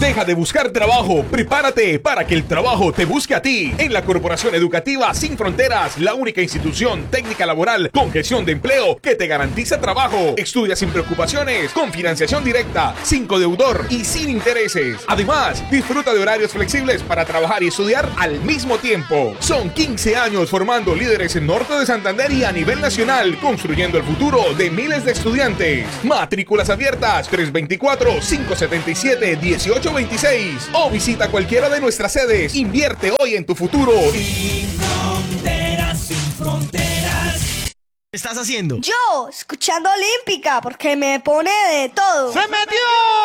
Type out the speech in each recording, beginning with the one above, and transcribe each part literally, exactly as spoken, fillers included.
Deja de buscar trabajo, prepárate para que el trabajo te busque a ti. En la Corporación Educativa Sin Fronteras, la única institución técnica laboral con gestión de empleo que te garantiza trabajo. Estudia sin preocupaciones, con financiación directa, sin codeudor y sin intereses. Además, disfruta de horarios flexibles para trabajar y estudiar al mismo tiempo. Son quince años formando líderes en Norte de Santander y a nivel nacional, construyendo el futuro de miles de estudiantes. Matrículas abiertas tres dos cuatro, cinco siete siete, uno ocho dos seis o visita cualquiera de nuestras sedes. Invierte hoy en tu futuro. Sin fronteras, sin fronteras. ¿Qué estás haciendo? Yo, escuchando Olímpica, porque me pone de todo. ¡Se metió!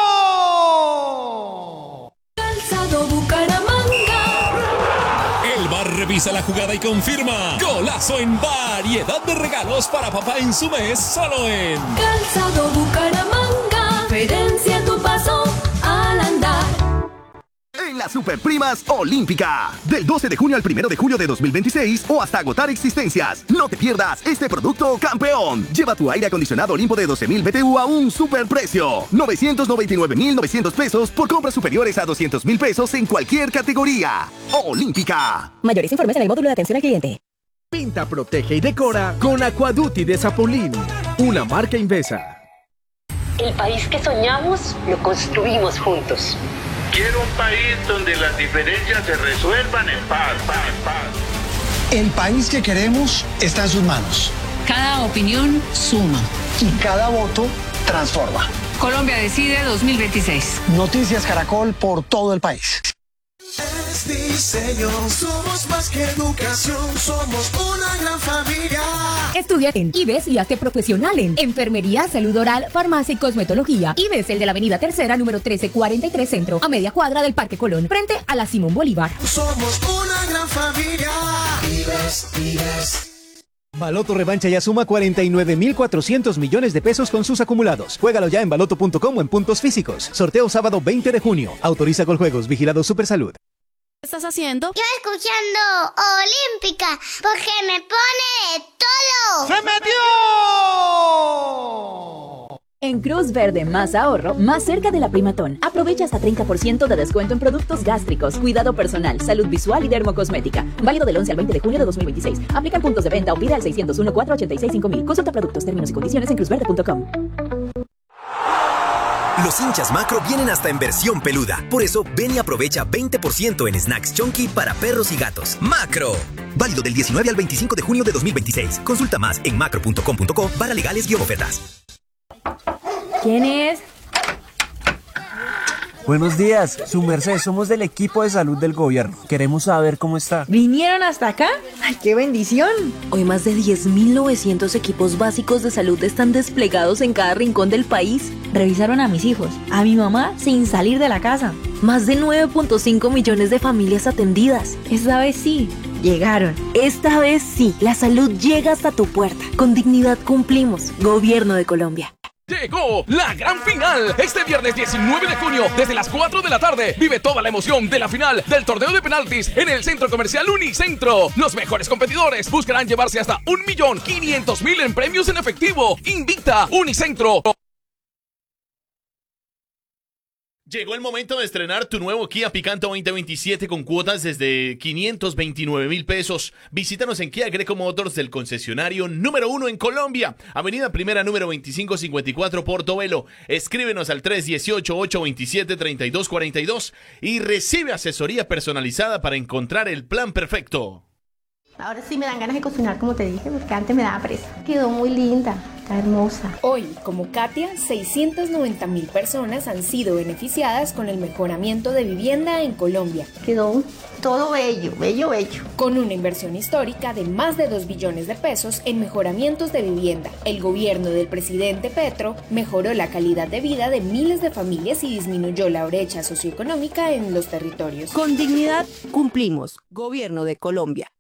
Calzado Bucaramanga. El bar revisa la jugada y confirma. Golazo en variedad de regalos para papá en su mes, solo en Calzado Bucaramanga. Diferencia tu paso al andar. En las Superprimas Olímpica. Del doce de junio al primero de julio de dos mil veintiséis o hasta agotar existencias. No te pierdas este producto campeón. Lleva tu aire acondicionado Olimpo de doce mil B T U a un superprecio. novecientos noventa y nueve mil novecientos pesos por compras superiores a doscientos mil pesos en cualquier categoría. Olímpica. Mayores informes en el módulo de atención al cliente. Pinta, protege y decora con Aquaduty de Zapolín. Una marca Invesa. El país que soñamos lo construimos juntos. Quiero un país donde las diferencias se resuelvan en paz, paz, paz. El país que queremos está en sus manos. Cada opinión suma. Y cada voto transforma. Colombia Decide dos mil veintiséis. Noticias Caracol por todo el país. Es diseño, somos más que educación, somos una gran familia. Estudia en I B E S y hazte profesional en Enfermería, Salud Oral, Farmacia y Cosmetología. I B E S, el de la Avenida Tercera, número trece cuarenta y tres Centro, a media cuadra del Parque Colón, frente a la Simón Bolívar. Somos una gran familia. I B E S, I B E S. Baloto Revancha ya suma cuarenta y nueve mil cuatrocientos millones de pesos con sus acumulados. Juégalo ya en baloto punto com o en puntos físicos. Sorteo sábado veinte de junio. Autoriza Coljuegos. Vigilado Supersalud. ¿Qué estás haciendo? Yo escuchando Olímpica, porque me pone de todo. ¡Se metió! En Cruz Verde, más ahorro, más cerca de la Primatón. Aprovecha hasta treinta por ciento de descuento en productos gástricos, cuidado personal, salud visual y dermocosmética. Válido del once al veinte de junio de dos mil veintiséis. Aplican puntos de venta o pide al seiscientos uno, cuatrocientos ochenta y seis, cinco mil. Consulta productos, términos y condiciones en cruz verde punto com. Los hinchas Macro vienen hasta en versión peluda. Por eso, ven y aprovecha veinte por ciento en snacks chunky para perros y gatos. ¡Macro! Válido del diecinueve al veinticinco de junio de dos mil veintiséis. Consulta más en macro punto com punto co barra legales y ofertas. ¿Quién es? Buenos días, su merced, somos del equipo de salud del gobierno. Queremos saber cómo está. ¿Vinieron hasta acá? ¡Ay, qué bendición! Hoy más de diez mil novecientos equipos básicos de salud están desplegados en cada rincón del país. Revisaron a mis hijos, a mi mamá, sin salir de la casa. Más de nueve punto cinco millones de familias atendidas. Esta vez sí, llegaron. Esta vez sí, la salud llega hasta tu puerta. Con dignidad cumplimos. Gobierno de Colombia. Llegó la gran final. Este viernes diecinueve de junio, desde las cuatro de la tarde, vive toda la emoción de la final del torneo de penaltis en el Centro Comercial Unicentro. Los mejores competidores buscarán llevarse hasta un millón quinientos mil en premios en efectivo. Invita Unicentro. Llegó el momento de estrenar tu nuevo Kia Picanto veinte veintisiete con cuotas desde quinientos veintinueve mil pesos. Visítanos en Kia Greco Motors del concesionario número uno en Colombia. Avenida Primera número veinticinco cincuenta y cuatro Portobelo. Escríbenos al tres uno ocho, ocho dos siete, tres dos cuatro dos y recibe asesoría personalizada para encontrar el plan perfecto. Ahora sí me dan ganas de cocinar como te dije, porque antes me daba presa. Quedó muy linda, está hermosa. Hoy, como Katia, seiscientas noventa mil personas han sido beneficiadas con el mejoramiento de vivienda en Colombia. Quedó todo bello, bello, bello. Con una inversión histórica de más de dos billones de pesos en mejoramientos de vivienda, el gobierno del presidente Petro mejoró la calidad de vida de miles de familias y disminuyó la brecha socioeconómica en los territorios. Con dignidad cumplimos. Gobierno de Colombia.